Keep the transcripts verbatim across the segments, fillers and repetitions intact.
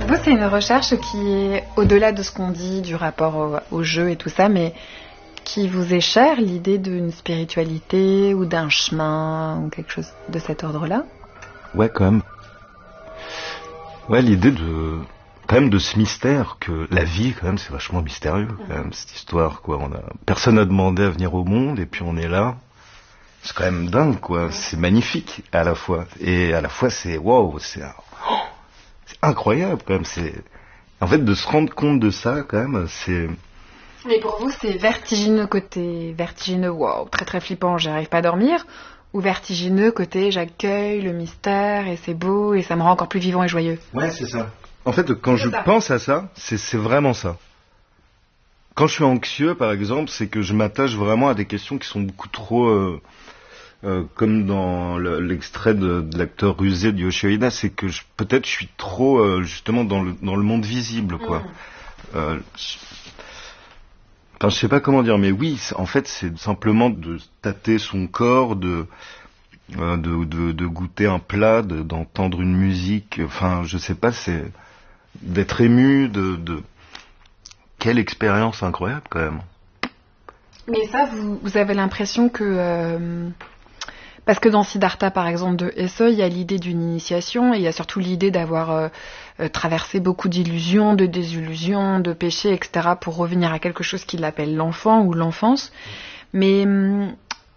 Vous, c'est une recherche qui est au-delà de ce qu'on dit du rapport au, au jeu et tout ça, mais qui vous est chère, l'idée d'une spiritualité ou d'un chemin ou quelque chose de cet ordre-là? Ouais, quand même. Ouais, l'idée de... quand même de ce mystère que la vie, quand même, c'est vachement mystérieux, quand même, cette histoire, quoi. On a... Personne n'a demandé à venir au monde, et puis on est là. C'est quand même dingue, quoi. C'est magnifique, à la fois. Et à la fois, c'est... Waouh, c'est... Oh, c'est incroyable, quand même. C'est... En fait, de se rendre compte de ça, quand même, c'est... Mais pour vous, c'est vertigineux côté vertigineux, wow, très très flippant, j'arrive pas à dormir, ou vertigineux côté j'accueille le mystère et c'est beau et ça me rend encore plus vivant et joyeux? Ouais, c'est ça. En fait, quand c'est je ça. pense à ça, c'est, c'est vraiment ça. Quand je suis anxieux, par exemple, c'est que je m'attache vraiment à des questions qui sont beaucoup trop... Euh, euh, comme dans le, l'extrait de, de l'acteur rusé de Yoshio Ida, c'est que je, peut-être je suis trop euh, justement dans le, dans le monde visible, quoi. Mm. Euh, je, Enfin, je sais pas comment dire, mais oui, en fait, c'est simplement de tâter son corps, de, euh, de, de, de goûter un plat, de, d'entendre une musique. Enfin, je sais pas, c'est d'être ému, de, de... Quelle expérience incroyable, quand même. Mais ça, vous, vous avez l'impression que... Euh... Parce que dans Siddhartha, par exemple, de Hesse, il y a l'idée d'une initiation et il y a surtout l'idée d'avoir euh, euh, traversé beaucoup d'illusions, de désillusions, de péchés, et cetera pour revenir à quelque chose qu'il appelle l'enfant ou l'enfance. Mais hum,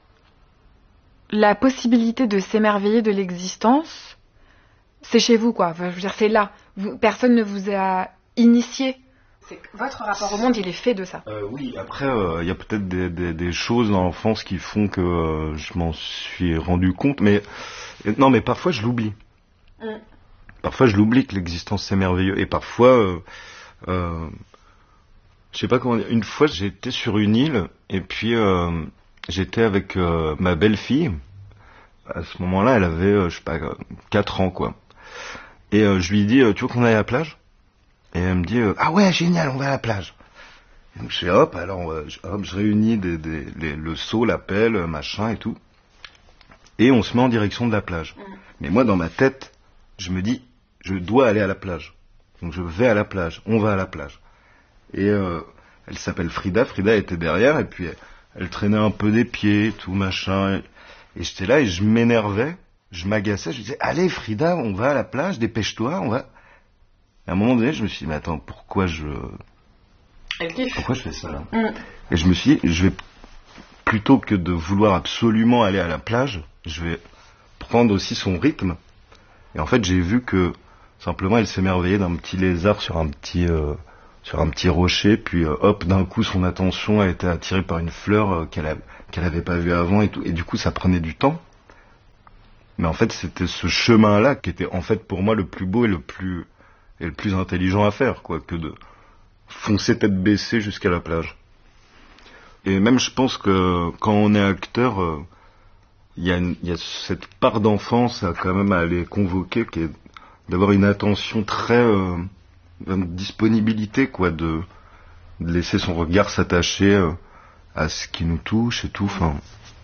la possibilité de s'émerveiller de l'existence, c'est chez vous, quoi. Enfin, je veux dire, c'est là. Vous, personne ne vous a initié. C'est, votre rapport au monde, il est fait de ça. Euh, oui, après, il euh, y a peut-être des, des, des choses dans l'enfance qui font que euh, je m'en suis rendu compte, mais non, mais parfois je l'oublie. Mm. Parfois je l'oublie que l'existence c'est merveilleux, et parfois, euh, euh, je sais pas comment dire. Une fois, j'étais sur une île, et puis euh, j'étais avec euh, ma belle-fille. À ce moment-là, elle avait, euh, je sais pas, quatre ans, quoi. Et euh, je lui ai dit, euh, tu veux qu'on aille à la plage? Et elle me dit euh, ah ouais, génial, on va à la plage. Et donc je fais hop, alors euh, je, hop, je réunis des, des, les, le seau, la pelle, machin et tout, et on se met en direction de la plage. Mmh. Mais moi dans ma tête, je me dis je dois aller à la plage. Donc je vais à la plage, on va à la plage. Et euh, elle s'appelle Frida, Frida était derrière et puis elle, elle traînait un peu des pieds, tout machin. Et, et j'étais là et je m'énervais, je m'agaçais, je disais allez Frida, on va à la plage, dépêche-toi, on va. À un moment donné, je me suis dit, mais attends, pourquoi je... Pourquoi je fais ça, là mm. Et je me suis dit, je vais, plutôt que de vouloir absolument aller à la plage, je vais prendre aussi son rythme. Et en fait, j'ai vu que, simplement, elle s'émerveillait d'un petit lézard sur un petit, euh, sur un petit rocher, puis euh, hop, d'un coup, son attention a été attirée par une fleur euh, qu'elle a, qu'elle avait pas vue avant, et tout. Et du coup, ça prenait du temps. Mais en fait, c'était ce chemin-là qui était, en fait, pour moi, le plus beau et le plus... et le plus intelligent à faire, quoi, que de foncer tête baissée jusqu'à la plage. Et même, je pense que quand on est acteur, il euh, y, y a cette part d'enfance à quand même à aller convoquer, qui est d'avoir une attention très euh, une disponibilité, quoi, de, de laisser son regard s'attacher euh, à ce qui nous touche et tout. Enfin,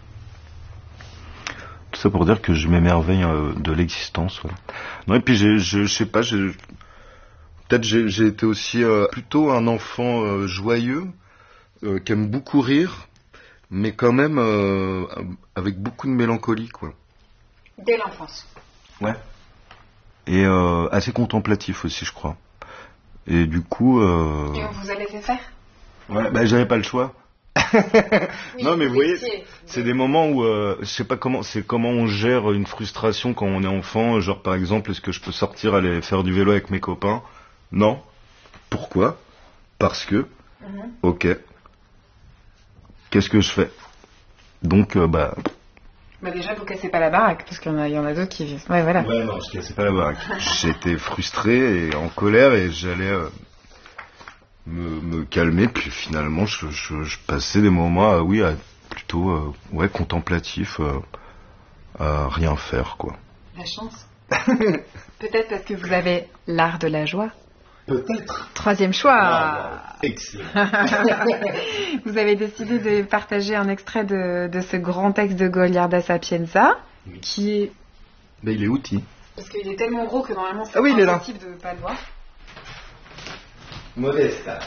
tout ça pour dire que je m'émerveille euh, de l'existence. Ouais. Non, et puis j'ai, je, je sais pas, j'ai Peut-être j'ai, j'ai été aussi euh, plutôt un enfant euh, joyeux, euh, qui aime beaucoup rire, mais quand même euh, avec beaucoup de mélancolie, quoi. Dès l'enfance. Ouais. Et euh, assez contemplatif aussi, je crois. Et du coup... Euh... Et on vous a laissé faire? Ouais, bah j'avais pas le choix. Oui, non mais vous voyez, c'est, c'est des moments où euh, je sais pas comment, c'est comment on gère une frustration quand on est enfant. Genre par exemple, est-ce que je peux sortir aller faire du vélo avec mes copains? Non. Pourquoi? Parce que. Mm-hmm. Ok. Qu'est-ce que je fais? Donc, euh, bah... Bah déjà, vous cassez pas la baraque, parce qu'il y en a, il y en a d'autres qui vivent. Ouais, voilà. Ouais, non, je cassais pas la baraque. J'étais frustré et en colère et j'allais euh, me, me calmer. Puis finalement, je, je, je passais des moments, à, oui, à plutôt, euh, ouais, contemplatifs, euh, à rien faire, quoi. La chance. Peut-être parce que vous avez l'art de la joie. Peut-être. Troisième choix. Ah, excellent. Vous avez décidé de partager un extrait de, de ce grand texte de Goliarda Sapienza, oui. Qui est... Ben, il est outil. Parce qu'il est tellement gros que normalement c'est ah oui, impossible de ne pas le voir. Modesta.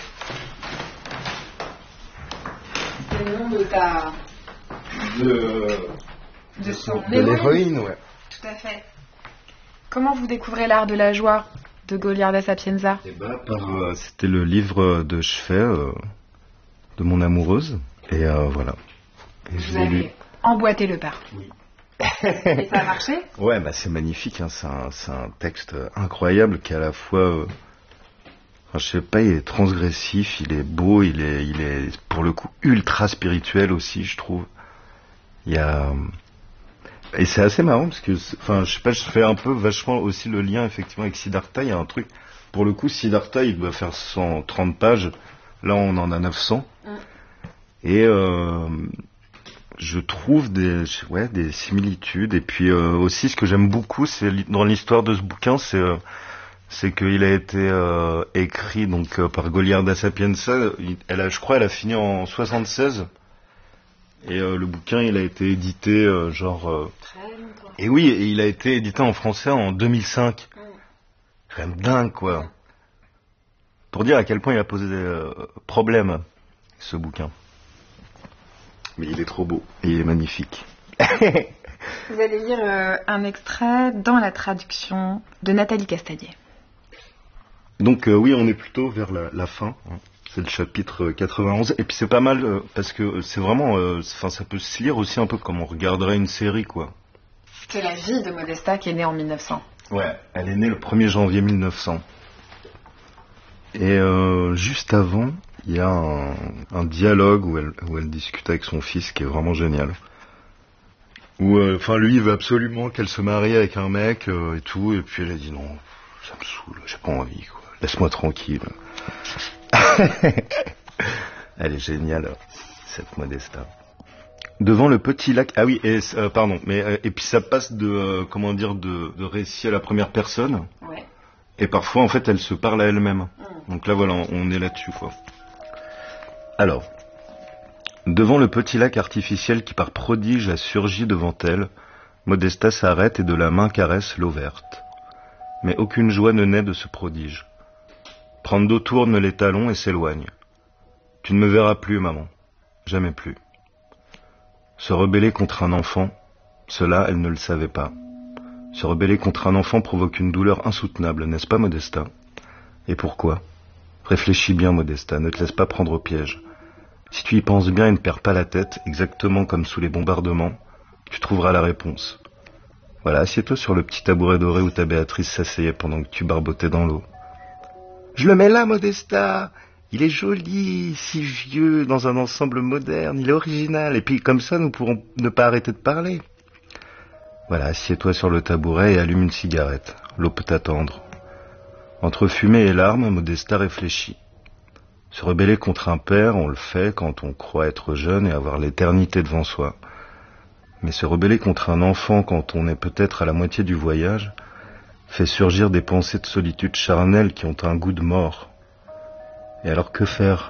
C'est le nom de ta... De... De son de l'héroïne, ouais. Tout à fait. Comment vous découvrez l'art de la joie de Goliarda Sapienza? Eh ben, par, euh, c'était le livre de chevet euh, de mon amoureuse. Et euh, voilà. Et je vous l'ai avez lu. emboîté le pas. Oui. Et ça a marché? Ouais, bah c'est magnifique. Hein. C'est, un, c'est un texte incroyable qui est à la fois... Euh, enfin, je sais pas, il est transgressif, il est beau, il est, il est pour le coup ultra spirituel aussi, je trouve. Il y a... Et c'est assez marrant parce que, enfin, je sais pas, je fais un peu vachement aussi le lien effectivement avec Siddhartha. Il y a un truc, pour le coup, Siddhartha, il doit faire cent trente pages. Là, on en a neuf cents. Mm. Et euh, je trouve des, ouais, des similitudes. Et puis euh, aussi, ce que j'aime beaucoup, c'est dans l'histoire de ce bouquin, c'est, euh, c'est qu'il a été euh, écrit donc euh, par Goliarda Sapienza. Elle a, je crois, elle a fini en soixante-seize. Et euh, le bouquin, il a été édité euh, genre... Euh... Très longtemps. Et oui, et il a été édité en français en deux mille cinq. Mm. C'est quand même dingue, quoi. Mm. Pour dire à quel point il a posé des euh, problèmes, ce bouquin. Mais il est trop beau, et il est magnifique. Vous allez lire euh, un extrait dans la traduction de Nathalie Castagnier. Donc euh, oui, on est plutôt vers la, la fin. Hein. C'est le chapitre quatre-vingt-onze. Et puis c'est pas mal euh, parce que c'est vraiment... Enfin, euh, ça peut se lire aussi un peu comme on regarderait une série, quoi. C'est la vie de Modesta qui est née en mille neuf cents. Ouais, elle est née le premier janvier mille neuf cents. Et euh, juste avant, il y a un, un dialogue où elle, où elle discute avec son fils qui est vraiment génial. Où, enfin, euh, lui, il veut absolument qu'elle se marie avec un mec euh, et tout. Et puis elle a dit non, ça me saoule, j'ai pas envie, quoi. Laisse-moi tranquille. Elle est géniale, cette Modesta. Devant le petit lac. Ah oui, et, euh, pardon. Mais euh, et puis ça passe de euh, comment dire de, de récit à la première personne. Ouais. Et parfois, en fait, elle se parle à elle-même. Mmh. Donc là, voilà, on est là-dessus, quoi. Alors, devant le petit lac artificiel qui par prodige a surgi devant elle, Modesta s'arrête et de la main caresse l'eau verte. Mais aucune joie ne naît de ce prodige. Prando tourne les talons et s'éloigne. Tu ne me verras plus, maman. Jamais plus. Se rebeller contre un enfant, cela, elle ne le savait pas. Se rebeller contre un enfant provoque une douleur insoutenable, n'est-ce pas, Modesta? Et pourquoi? Réfléchis bien, Modesta, ne te laisse pas prendre au piège. Si tu y penses bien et ne perds pas la tête, exactement comme sous les bombardements, tu trouveras la réponse. Voilà, assieds-toi sur le petit tabouret doré où ta Béatrice s'asseyait pendant que tu barbotais dans l'eau. Je le mets là, Modesta. Il est joli, si vieux, dans un ensemble moderne, il est original. Et puis comme ça, nous pourrons ne pas arrêter de parler. Voilà, assieds-toi sur le tabouret et allume une cigarette. L'eau peut t'attendre. Entre fumée et larmes, Modesta réfléchit. Se rebeller contre un père, on le fait quand on croit être jeune et avoir l'éternité devant soi. Mais se rebeller contre un enfant quand on est peut-être à la moitié du voyage, fait surgir des pensées de solitude charnelle qui ont un goût de mort. Et alors que faire?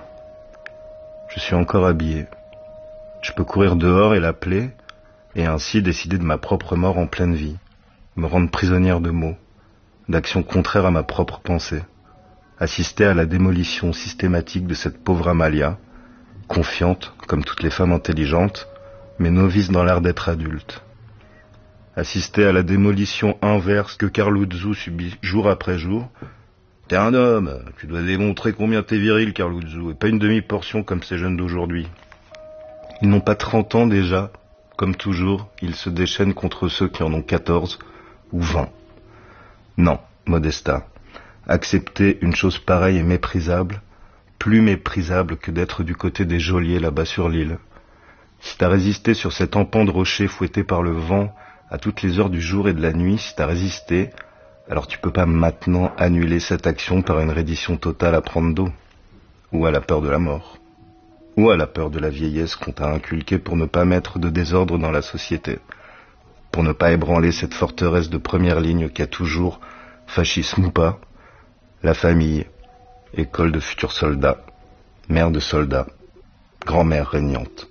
Je suis encore habillé. Je peux courir dehors et l'appeler, et ainsi décider de ma propre mort en pleine vie, me rendre prisonnière de mots, d'actions contraires à ma propre pensée, assister à la démolition systématique de cette pauvre Amalia, confiante, comme toutes les femmes intelligentes, mais novice dans l'art d'être adulte. Assister à la démolition inverse que Carluzzo subit jour après jour. T'es un homme, tu dois démontrer combien t'es viril, Carluzzo, et pas une demi-portion comme ces jeunes d'aujourd'hui. Ils n'ont pas trente ans déjà, comme toujours, ils se déchaînent contre ceux qui en ont quatorze ou vingt. Non, Modesta, accepter une chose pareille est méprisable, plus méprisable que d'être du côté des geôliers là-bas sur l'île. Si t'as résisté sur cet empan de rocher fouetté par le vent, à toutes les heures du jour et de la nuit, si t'as résisté, alors tu peux pas maintenant annuler cette action par une reddition totale à prendre d'eau, ou à la peur de la mort, ou à la peur de la vieillesse qu'on t'a inculquée pour ne pas mettre de désordre dans la société, pour ne pas ébranler cette forteresse de première ligne qui a toujours, fascisme ou pas, la famille, école de futurs soldats, mère de soldats, grand-mère régnante.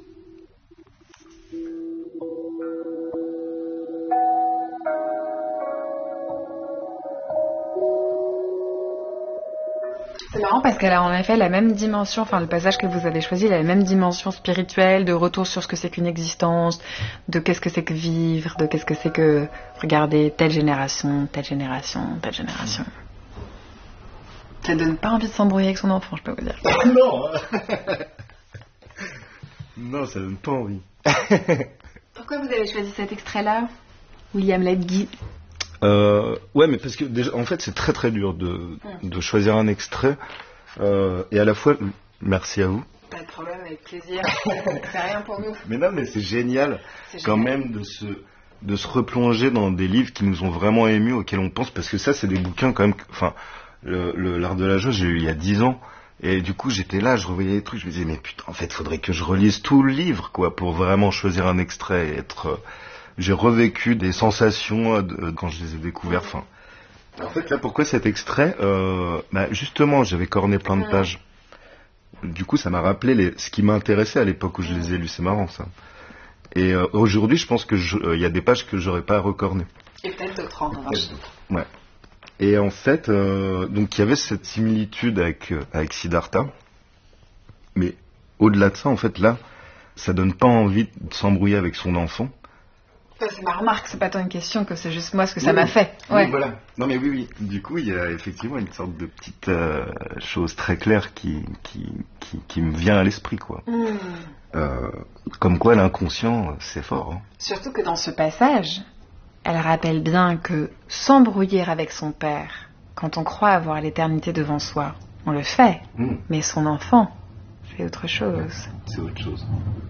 C'est marrant parce qu'elle a en effet la même dimension, enfin le passage que vous avez choisi, il a la même dimension spirituelle, de retour sur ce que c'est qu'une existence, de qu'est-ce que c'est que vivre, de qu'est-ce que c'est que regarder telle génération, telle génération, telle génération. Ça donne pas envie de s'embrouiller avec son enfant, je peux vous dire. Non. Non, ça donne pas envie. Pourquoi vous avez choisi cet extrait-là, William Ledguy? Euh, ouais, mais parce que déjà, en fait, c'est très très dur de, mmh. de choisir un extrait. Euh, et à la fois, merci à vous. Pas de problème, avec plaisir. C'est rien pour nous. Mais non, mais c'est génial, c'est quand génial. même de se, de se replonger dans des livres qui nous ont vraiment émus, auxquels on pense, parce que ça, c'est des bouquins quand même. Enfin, le, le, l'art de la joie, j'ai eu il y a dix ans. Et du coup, j'étais là, je revoyais les trucs, je me disais, mais putain, en fait, faudrait que je relise tout le livre, quoi, pour vraiment choisir un extrait et être. Euh, j'ai revécu des sensations de, quand je les ai découverts. Enfin, en fait, là, pourquoi cet extrait euh, bah, justement, j'avais corné plein de pages. Du coup, ça m'a rappelé les, ce qui m'intéressait à l'époque où je les ai lus. C'est marrant, ça. Et euh, aujourd'hui, je pense que il euh, y a des pages que j'aurais pas recornées. Et peut-être d'autres en revanche. Ouais. Et en fait, euh, donc il y avait cette similitude avec euh, avec Siddhartha. Mais au-delà de ça, en fait, là, ça donne pas envie de s'embrouiller avec son enfant. C'est ma remarque, c'est pas tant une question que c'est juste moi ce que ça oui, m'a fait. Ouais. Oui, voilà. Non mais oui, oui. Du coup, il y a effectivement une sorte de petite euh, chose très claire qui, qui, qui, qui me vient à l'esprit, quoi. Mm. Euh, comme quoi l'inconscient, c'est fort. Hein. Surtout que dans ce passage, elle rappelle bien que s'embrouiller avec son père, quand on croit avoir l'éternité devant soi, on le fait. Mm. Mais son enfant, c'est autre chose. C'est autre chose.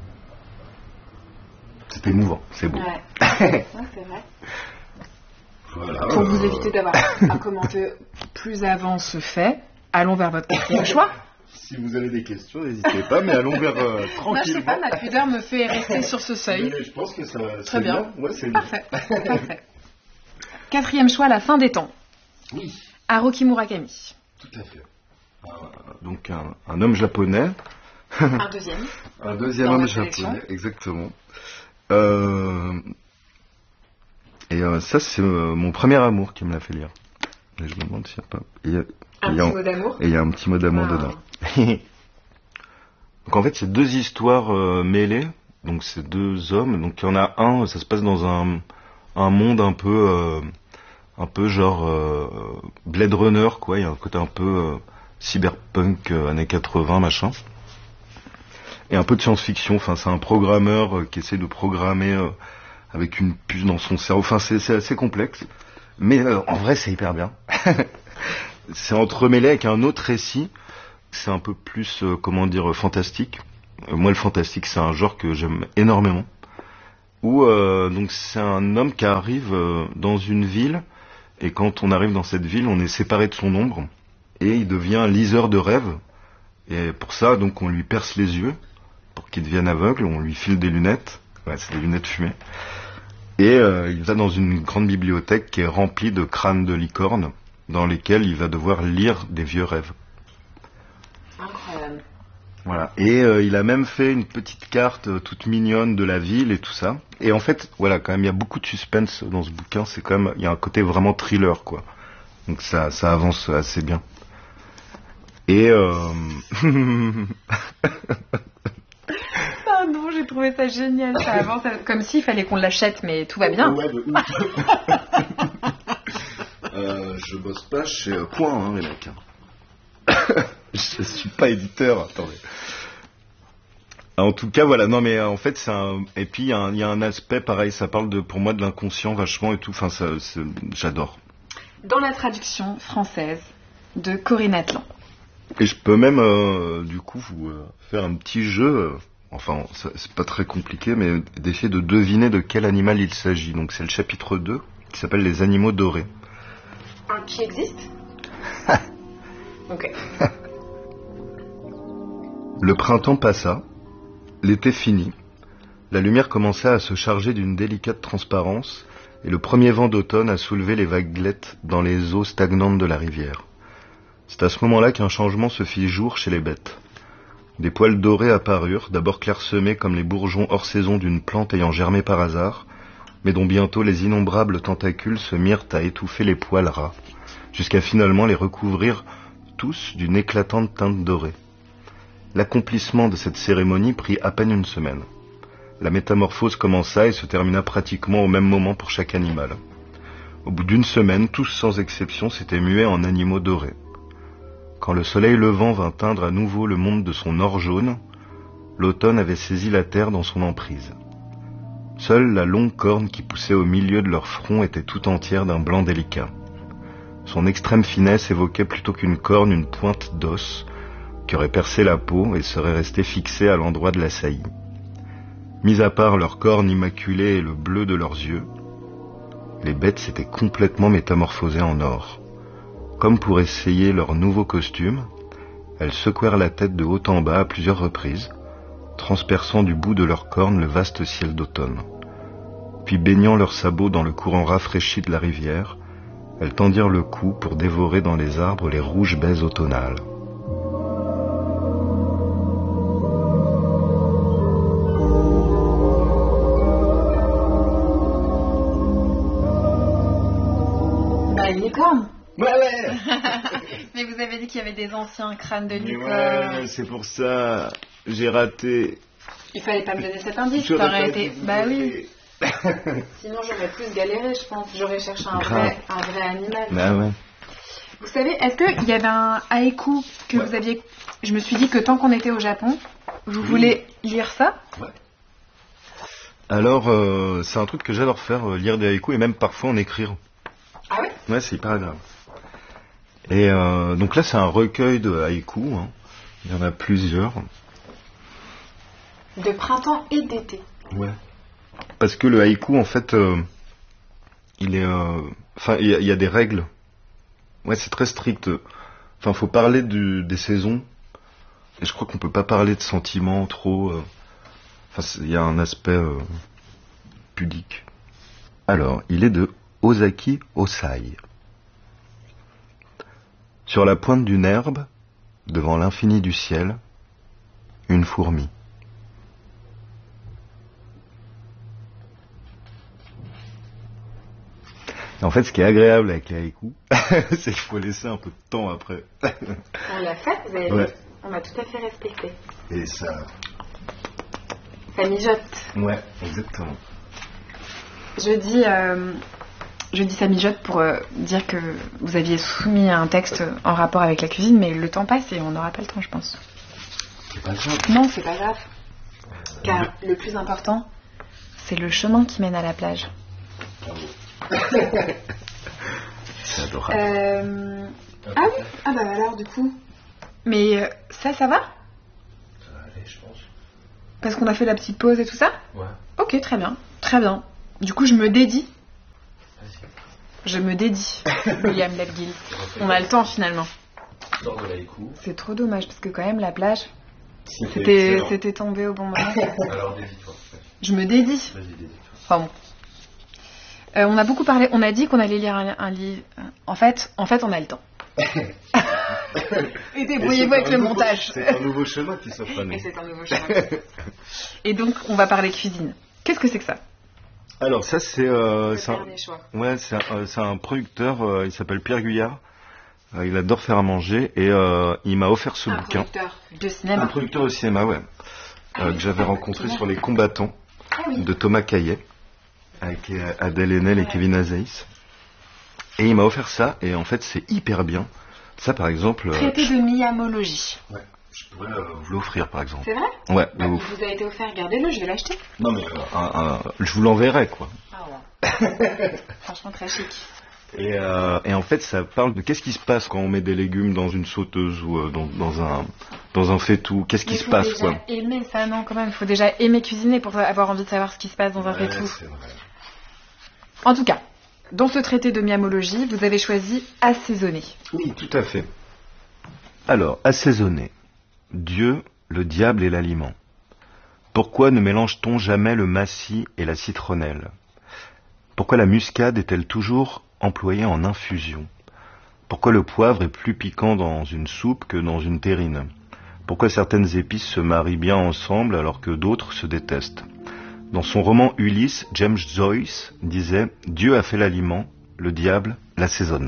C'est émouvant, c'est beau. Ouais, ouais c'est vrai. Voilà, Pour euh... vous éviter d'avoir à commenter plus avant ce fait, allons vers votre quatrième choix. Si vous avez des questions, n'hésitez pas, mais allons vers euh, tranquillement. Moi, je sais pas, ma pudeur me fait rester sur ce seuil. Mais je pense que ça. Très bien. bien. Ouais, c'est parfait. Parfait. Quatrième choix, la fin des temps. Oui. Haruki Murakami. Tout à fait. Euh, donc un, un homme japonais. Un deuxième. Un deuxième homme japonais, exactement. Euh... Et euh, ça, c'est euh, mon premier amour qui me l'a fait lire. Et je me demande s'il n'y a pas. Il y a... Un il y a... petit mot d'amour. Et il y a un petit mot d'amour ah. dedans. Donc en fait, c'est deux histoires euh, mêlées. Donc c'est deux hommes. Donc il y en a un, ça se passe dans un, un monde un peu, euh, un peu genre euh, Blade Runner, quoi. Il y a un côté un peu euh, cyberpunk euh, années quatre-vingts, machin. Et un peu de science-fiction. Enfin, c'est un programmeur euh, qui essaie de programmer euh, avec une puce dans son cerveau. Enfin, c'est, c'est assez complexe. Mais euh, en vrai, c'est hyper bien. C'est entremêlé avec un autre récit. C'est un peu plus, euh, comment dire, euh, fantastique. Euh, moi, le fantastique, c'est un genre que j'aime énormément. Où euh, donc c'est un homme qui arrive euh, dans une ville. Et quand on arrive dans cette ville, on est séparé de son ombre. Et il devient un liseur de rêves. Et pour ça, donc, on lui perce les yeux. Pour qu'il devienne aveugle, on lui file des lunettes. Ouais, c'est des lunettes fumées. Et euh, il va dans une grande bibliothèque qui est remplie de crânes de licorne, dans lesquels il va devoir lire des vieux rêves. Incroyable. Voilà. Et euh, il a même fait une petite carte euh, toute mignonne de la ville et tout ça. Et en fait, voilà, quand même, il y a beaucoup de suspense dans ce bouquin. C'est quand même, il y a un côté vraiment thriller, quoi. Donc ça, ça avance assez bien. Et euh... Pardon, j'ai trouvé ça génial. Ça avance comme s'il fallait qu'on l'achète, mais tout va bien. Ouais, de ouf. euh, je bosse pas chez Point, hein, les mecs. Je suis pas éditeur, attendez. En tout cas, voilà. Non, mais en fait, c'est un. Et puis il y, y a un aspect pareil. Ça parle de, pour moi, de l'inconscient vachement et tout. Enfin, ça, c'est... j'adore. Dans la traduction française de Corinne Atlan. Et je peux même, euh, du coup, vous euh, faire un petit jeu. Euh, enfin, ça, c'est pas très compliqué, mais d'essayer de deviner de quel animal il s'agit. Donc, c'est le chapitre deux qui s'appelle Les animaux dorés. Un qui existe. Ok. Le printemps passa, l'été fini, la lumière commença à se charger d'une délicate transparence, et le premier vent d'automne a soulevé les vaguelettes dans les eaux stagnantes de la rivière. C'est à ce moment-là qu'un changement se fit jour chez les bêtes. Des poils dorés apparurent, d'abord clairsemés comme les bourgeons hors saison d'une plante ayant germé par hasard, mais dont bientôt les innombrables tentacules se mirent à étouffer les poils ras, jusqu'à finalement les recouvrir tous d'une éclatante teinte dorée. L'accomplissement de cette cérémonie prit à peine une semaine. La métamorphose commença et se termina pratiquement au même moment pour chaque animal. Au bout d'une semaine, tous sans exception s'étaient mués en animaux dorés. Quand le soleil levant vint teindre à nouveau le monde de son or jaune, l'automne avait saisi la terre dans son emprise. Seule la longue corne qui poussait au milieu de leur front était tout entière d'un blanc délicat. Son extrême finesse évoquait plutôt qu'une corne une pointe d'os qui aurait percé la peau et serait restée fixée à l'endroit de la saillie. Mis à part leur corne immaculée et le bleu de leurs yeux, les bêtes s'étaient complètement métamorphosées en or. Comme pour essayer leur nouveau costume, elles secouèrent la tête de haut en bas à plusieurs reprises, transperçant du bout de leurs cornes le vaste ciel d'automne. Puis baignant leurs sabots dans le courant rafraîchi de la rivière, elles tendirent le cou pour dévorer dans les arbres les rouges baies automnales. Bah, une licorne. Ouais, ouais. Mais vous avez dit qu'il y avait des anciens crânes de Mais licorne. ouais, c'est pour ça, j'ai raté. Il fallait pas me donner cet indice, J'aurais ça aurait pas été... dû Bah vous oui. aider. Sinon j'aurais plus galéré, je pense. J'aurais cherché un Grave. vrai, un vrai animal. Bah ouais. Vous savez, est-ce qu'il y avait un haïku que Ouais. vous aviez... Je me suis dit que tant qu'on était au Japon, vous voulez lire ça? Ouais. Alors, euh, c'est un truc que j'adore faire, euh, lire des haïkus et même parfois en écrire. Ah oui? Ouais, c'est hyper agréable. Et euh, donc là, c'est un recueil de haïkus. Hein. Il y en a plusieurs. De printemps et d'été. Ouais. Parce que le haïku, en fait, euh, il est, euh, enfin, il y, a- il y a des règles. Ouais, c'est très strict. Enfin, faut parler du, des saisons. Et je crois qu'on peut pas parler de sentiments trop. euh, Enfin, c'est- il y a un aspect euh, pudique. Alors, il est de Ozaki Osai. Sur la pointe d'une herbe, devant l'infini du ciel, une fourmi. En fait, ce qui est agréable avec les haïkus, c'est qu'il faut laisser un peu de temps après. On l'a fait, vous avez Ouais. dit. On a tout à fait respecté. Et ça... Ça mijote. Ouais, exactement. Je dis, euh, je dis ça mijote pour euh, dire que vous aviez soumis un texte en rapport avec la cuisine, mais le temps passe et on n'aura pas le temps, je pense. C'est pas grave. Non, c'est pas grave. Car le plus important, c'est le chemin qui mène à la plage. C'est adorable. Euh... Ah oui. Ah bah alors du coup. Mais euh, ça, ça va? Ça va aller, je pense. Parce qu'on a fait la petite pause et tout ça? Ouais. Ok, très bien. Très bien. Du coup, je me dédie. Vas-y. Je me dédie, William Labguil. On a le temps finalement. Sors de l'haïku. C'est trop dommage parce que quand même la plage, C'était c'était excellent. c'était tombé au bon moment. Alors, dédie-toi. Je me dédie. Vas-y, dédie-toi. Enfin bon. Euh, on a beaucoup parlé, on a dit qu'on allait lire un, un livre. En fait, en fait, on a le temps. Et débrouillez-vous avec le montage. C'est un nouveau chemin qui s'offre à nous. Et c'est un nouveau chemin. Et donc, on va parler cuisine. Qu'est-ce que c'est que ça? Alors ça c'est euh, Le c'est un, dernier choix. ouais, c'est un, euh, c'est un producteur, euh, il s'appelle Pierre Guyard. Euh, il adore faire à manger et euh, il m'a offert ce Un bouquin. producteur de Un cinéma. producteur de cinéma, ouais, euh, que j'avais rencontré sur Les Combattants Ah oui. de Thomas Caillet avec euh, Adèle Haenel et Kevin Azaïs. Et il m'a offert ça et en fait c'est hyper bien. Ça par exemple. euh, Traité de miamologie. Ouais, je pourrais euh, vous l'offrir par exemple. C'est vrai? Ouais, de Bah, il ouf. vous a été offert, gardez-le, je vais l'acheter. Non mais euh, un- un- je vous l'enverrai quoi. Ah ouais. Franchement, très chic. Et, euh, et en fait, ça parle de qu'est-ce qui se passe quand on met des légumes dans une sauteuse ou euh, dans, dans un dans un faitout. Qu'est-ce qui Il se faut passe déjà quoi. aimer ça, non, quand même. Il faut déjà aimer cuisiner pour avoir envie de savoir ce qui se passe dans un Ouais, faitout. c'est vrai. En tout cas, dans ce traité de miamologie, vous avez choisi assaisonner. Oui, tout à fait. Alors, assaisonner. Dieu, le diable et l'aliment. Pourquoi ne mélange-t-on jamais le massis et la citronnelle? Pourquoi la muscade est-elle toujours employée en infusion? Pourquoi le poivre est plus piquant dans une soupe que dans une terrine? Pourquoi certaines épices se marient bien ensemble alors que d'autres se détestent? Dans son roman Ulysse, James Joyce disait « Dieu a fait l'aliment, le diable l'assaisonnement ».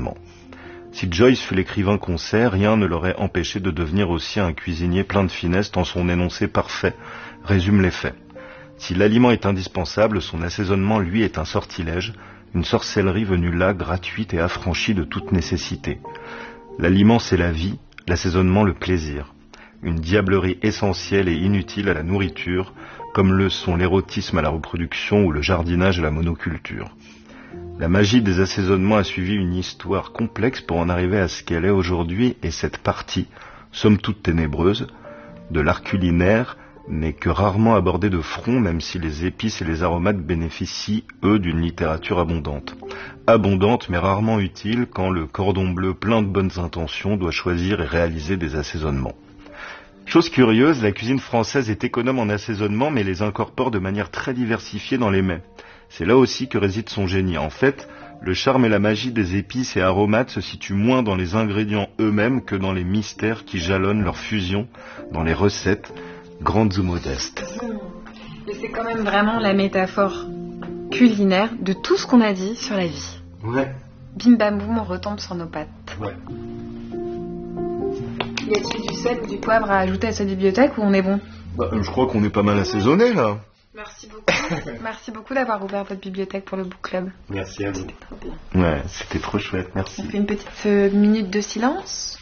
Si Joyce fut l'écrivain qu'on sait, rien ne l'aurait empêché de devenir aussi un cuisinier plein de finesse tant son énoncé parfait résume les faits. Si l'aliment est indispensable, son assaisonnement, lui, est un sortilège, une sorcellerie venue là, gratuite et affranchie de toute nécessité. L'aliment, c'est la vie, l'assaisonnement, le plaisir. Une diablerie essentielle et inutile à la nourriture, comme le sont l'érotisme à la reproduction ou le jardinage à la monoculture. La magie des assaisonnements a suivi une histoire complexe pour en arriver à ce qu'elle est aujourd'hui, et cette partie, somme toute ténébreuse, de l'art culinaire n'est que rarement abordée de front, même si les épices et les aromates bénéficient, eux, d'une littérature abondante. Abondante, mais rarement utile quand le cordon bleu plein de bonnes intentions doit choisir et réaliser des assaisonnements. Chose curieuse, la cuisine française est économe en assaisonnement, mais les incorpore de manière très diversifiée dans les mets. C'est là aussi que réside son génie. En fait, le charme et la magie des épices et aromates se situent moins dans les ingrédients eux-mêmes que dans les mystères qui jalonnent leur fusion dans les recettes, grandes ou modestes. Et c'est quand même vraiment la métaphore culinaire de tout ce qu'on a dit sur la vie. Ouais. Bim bam boum, on retombe sur nos pattes. Ouais. Y a-t-il du sel ou du poivre à ajouter à cette bibliothèque ou on est bon? Bah, je crois qu'on est pas mal assaisonné là. Merci beaucoup. Merci beaucoup d'avoir ouvert votre bibliothèque pour le book club. Merci à vous. C'était trop bien. Ouais, c'était trop chouette, merci. On fait une petite euh, minute de silence.